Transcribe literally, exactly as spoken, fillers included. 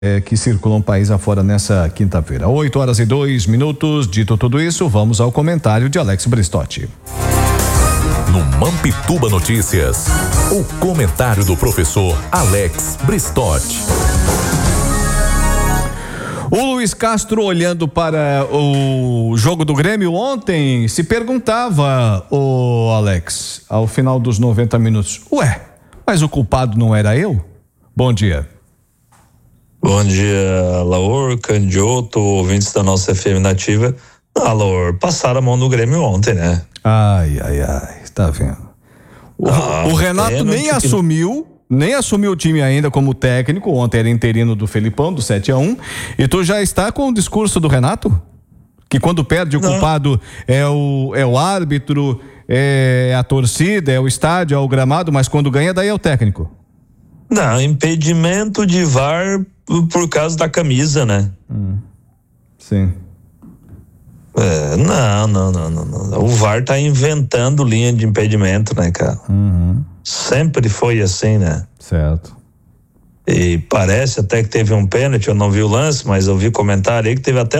É, que circulam o país afora nessa quinta-feira. oito horas e dois minutos. Dito tudo isso, vamos ao comentário de Alex Bristotti. No Mampituba Notícias, o comentário do professor Alex Bristotti. O Luiz Castro, olhando para o jogo do Grêmio ontem, se perguntava, o Alex, ao final dos noventa minutos, ué, mas o culpado não era eu? Bom dia. Bom dia, Laor, Candioto, ouvintes da nossa F M Nativa. Ah, Laor, passaram a mão no Grêmio ontem, né? Ai, ai, ai, tá vendo? O, ah, o Renato nem assumiu, que... nem assumiu o time ainda como técnico, ontem era interino do Felipão, do sete a um, e tu já está com o discurso do Renato? Que quando perde o não. culpado é o, é o árbitro, é a torcida, é o estádio, é o gramado, mas quando ganha daí é o técnico. Não, impedimento de V A R por causa da camisa, né? Hum, sim. É, não, não, não, não, não. O V A R tá inventando linha de impedimento, né, cara? Uhum. Sempre foi assim, né? Certo. E parece até que teve um pênalti, eu não vi o lance, mas eu vi comentário aí que teve até